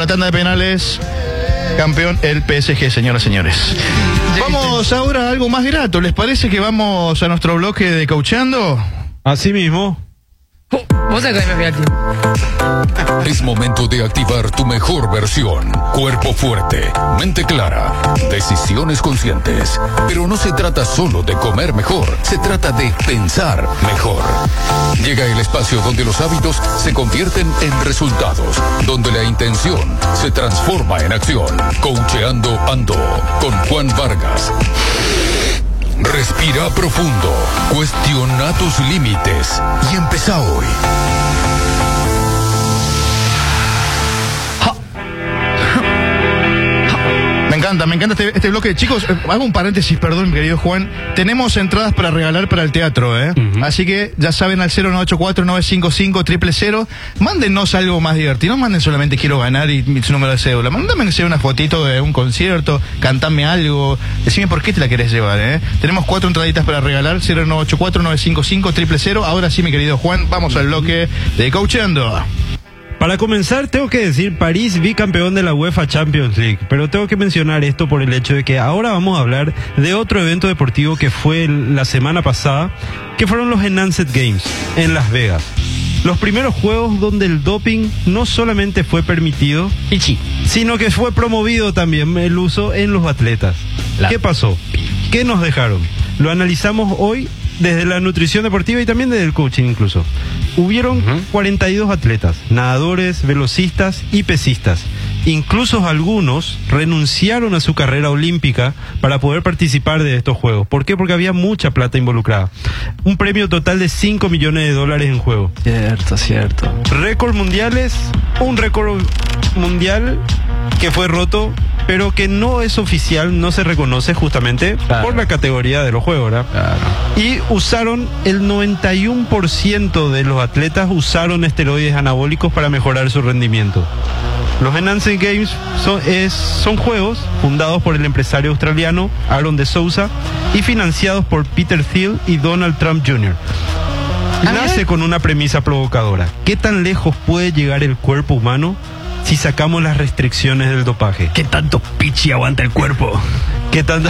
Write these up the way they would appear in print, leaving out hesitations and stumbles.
la tanda de penales. Campeón el PSG, señoras y señores. Vamos ahora a algo más grato. ¿Les parece que vamos a nuestro bloque de Coacheando? Así mismo. Vos sabés que me fui aquí. Es momento de activar tu mejor versión. Cuerpo fuerte, mente clara, decisiones conscientes. Pero no se trata solo de comer mejor, se trata de pensar mejor. Llega el espacio donde los hábitos se convierten en resultados, donde la intención se transforma en acción. Coacheando Ando con Juan Vargas. Respira profundo, cuestiona tus límites y empezá hoy. Me encanta este bloque. Chicos, hago un paréntesis, perdón, mi querido Juan. Tenemos entradas para regalar para el teatro, ¿eh? Así que ya saben, al 0984-955-000. Mándennos algo más divertido. No manden solamente quiero ganar y su número de cédula. Mándame que sea una fotito de un concierto, cantame algo. Decime por qué te la querés llevar, ¿eh? Tenemos 4 entraditas para regalar, 0984-955-000. Ahora sí, mi querido Juan, vamos al bloque de Coacheando. Para comenzar, tengo que decir París bicampeón de la UEFA Champions League, pero tengo que mencionar esto por el hecho de que ahora vamos a hablar de otro evento deportivo que fue la semana pasada, que fueron los Enhanced Games en Las Vegas. Los primeros juegos donde el doping no solamente fue permitido, sino que fue promovido también el uso en los atletas. ¿Qué pasó? ¿Qué nos dejaron? Lo analizamos hoy desde la nutrición deportiva y también desde el coaching incluso. Hubieron 42 atletas, nadadores, velocistas y pesistas. Incluso algunos renunciaron a su carrera olímpica para poder participar de estos juegos. ¿Por qué? Porque había mucha plata involucrada. Un premio total de $5 millones en juego. Cierto. Récord mundiales, un récord mundial que fue roto, pero que no es oficial, no se reconoce justamente por la categoría de los juegos, ¿verdad? Claro. Y usaron, el 91% de los atletas usaron esteroides anabólicos para mejorar su rendimiento. Los Enhanced Games son juegos fundados por el empresario australiano Aaron de Souza y financiados por Peter Thiel y Donald Trump Jr. Nace con una premisa provocadora. ¿Qué tan lejos puede llegar el cuerpo humano si sacamos las restricciones del dopaje? ¿Qué tanto pichi aguanta el cuerpo? ¿Qué tanto?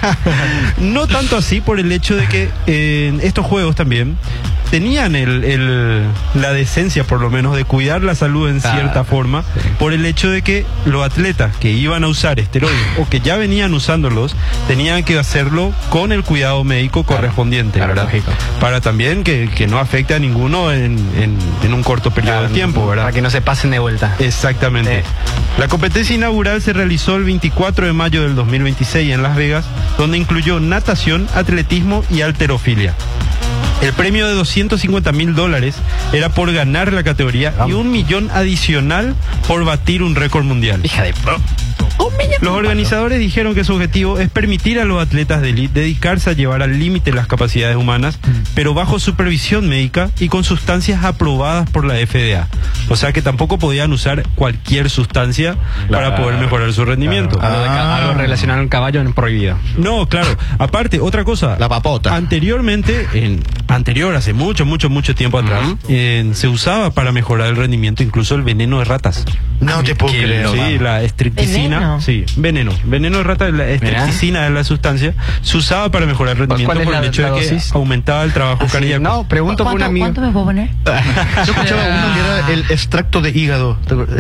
No tanto así, por el hecho de que estos juegos también tenían la decencia, por lo menos, de cuidar la salud en cierta forma, por el hecho de que los atletas que iban a usar esteroides o que ya venían usándolos tenían que hacerlo con el cuidado médico correspondiente, ¿verdad? Para también que no afecte a ninguno en un corto periodo de tiempo, ¿verdad? Para que no se pasen de vuelta. Exactamente. La competencia inaugural se realizó el 24 de mayo del 2026 en Las Vegas, donde incluyó natación, atletismo y halterofilia. El premio de $250,000 era por ganar la categoría y $1 millón adicional por batir un récord mundial. Hija de... Los organizadores dijeron que su objetivo es permitir a los atletas de élite dedicarse a llevar al límite las capacidades humanas, pero bajo supervisión médica y con sustancias aprobadas por la FDA. O sea que tampoco podían usar cualquier sustancia para poder mejorar su rendimiento. Algo relacionado al caballo es prohibido. No, claro. Aparte, otra cosa. La papota. Anteriormente, hace mucho tiempo atrás, se usaba para mejorar el rendimiento incluso el veneno de ratas. No te puedo creer. Sí, la estricticina. ¿Veneno? Sí, veneno. Veneno de rata, la estricticina es la sustancia. Se usaba para mejorar el rendimiento por el hecho de que aumentaba el trabajo cardíaco. No, pregunto por un amigo. ¿Cuánto me puedo poner? Yo escuchaba uno que era el extracto de hígado.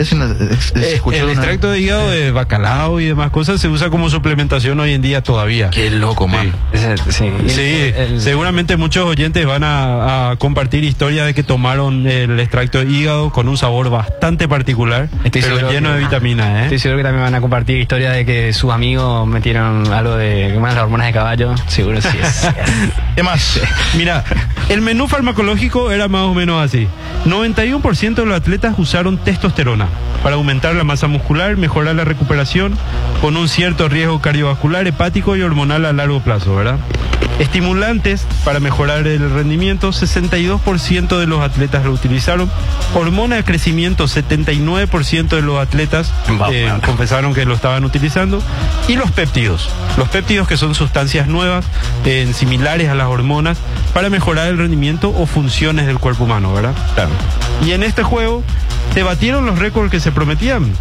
El extracto de hígado de bacalao y demás cosas se usa como suplementación hoy en día todavía. Qué loco, man. Sí, seguramente muchos oyentes van a compartir historias de que tomaron el extracto de hígado con un sabor bastante particular, pero lleno de vitaminas, ¿eh? Estoy seguro que también van a compartir historias de que sus amigos metieron algo de las hormonas de caballo. Seguro sí es. ¿Qué más? Mira, el menú farmacológico era más o menos así. 91% de los atletas usaron testosterona para aumentar la masa muscular, mejorar la recuperación, con un cierto riesgo cardiovascular, hepático y hormonal a largo plazo, ¿verdad? Estimulantes para mejorar el rendimiento, 62% de los atletas lo utilizaron. Hormona de crecimiento, 79% de los atletas confesaron que lo estaban utilizando. Y los péptidos que son sustancias nuevas, similares a las hormonas, para mejorar el rendimiento o funciones del cuerpo humano, ¿verdad? Claro. Y en este juego se batieron los récords que se prometían.